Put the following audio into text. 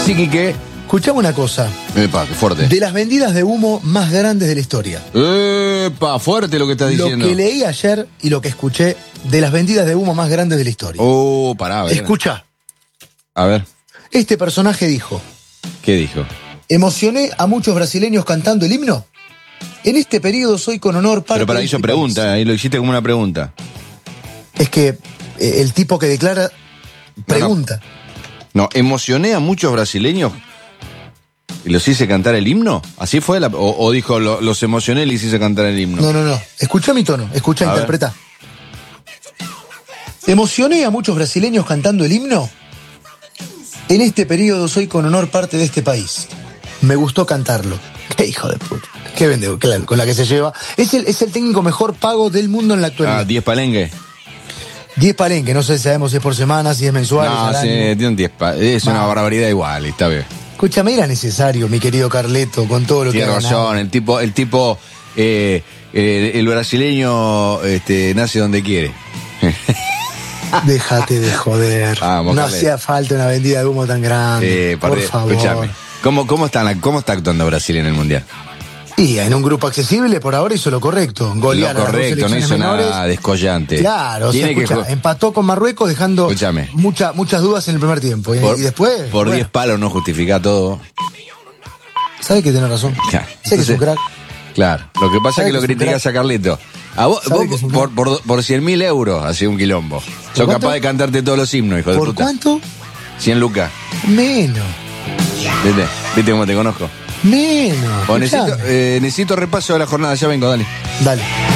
Sí, Quique. Escuchame una cosa. Epa, qué fuerte. De las vendidas de humo más grandes de la historia. Epa, fuerte lo que estás diciendo. Lo que leí ayer y lo que escuché de las vendidas de humo más grandes de la historia. Pará, a ver. Escucha. A ver, Este personaje dijo: ¿qué dijo? emocioné a muchos brasileños cantando el himno. En este periodo soy con honor parte Pero para de hizo este pregunta, país. ahí lo hiciste como una pregunta. Es que el tipo que declara pregunta. No, emocioné a muchos brasileños y los hice cantar el himno. ¿Así fue? O dijo, los emocioné y les hice cantar el himno. No. Escucha mi tono, escucha, A interpreta. Emocioné a muchos brasileños cantando el himno. En este periodo soy con honor parte de este país. Me gustó cantarlo. Qué hijo de puta. Qué vendedor, claro, con la que se lleva. Es el técnico mejor pago del mundo en la actualidad. 10 palenques. 10 palenques, no sé si sabemos si es por semana, si es mensual. No, al sí, año. tiene un 10 es una barbaridad igual, está bien. Escúchame, era necesario, mi querido Carleto, con todo lo Tiene que ha ganado. razón, el brasileño nace donde quiere. Déjate de joder. Vamos, no Carleto. hacía falta una vendida de humo tan grande. Por favor. Escúchame. ¿Cómo está actuando Brasil en el Mundial? Y en un grupo accesible por ahora hizo lo correcto. Golear Lo a las dos correcto, no selecciones hizo menores. nada descollante. Claro, o sea, Tiene que escucha, empató con Marruecos dejando Escúchame. muchas dudas en el primer tiempo. Y después. Por bueno, 10 palos no justifica todo. ¿Sabe que tiene razón? Claro. Sé que es un Entonces, crack. Claro, lo que pasa es ¿Sabe que lo que es un criticás crack? a Carlito. A vos, ¿Sabe que es un crack? por 100.000 euros hacía un quilombo. Sos cuánto? capaz de cantarte todos los himnos, hijo de ¿Por puta. cuánto? 100 lucas. Menos. ¿Viste cómo te conozco? Menos. O necesito, Escuchame. necesito repaso de la jornada, ya vengo, dale. Dale.